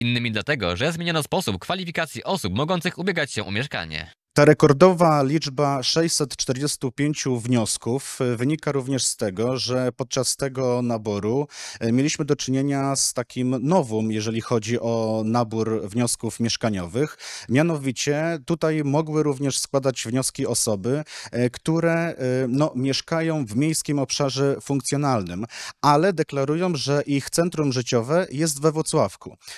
Innymi dlatego, że zmieniono sposób kwalifikacji osób mogących ubiegać się o mieszkanie. Ta rekordowa liczba 645 wniosków wynika również z tego, że podczas tego naboru mieliśmy do czynienia z takim novum, jeżeli chodzi o nabór wniosków mieszkaniowych. Mianowicie tutaj mogły również składać wnioski osoby, które mieszkają w miejskim obszarze funkcjonalnym, ale deklarują, że ich centrum życiowe jest we Włocławku.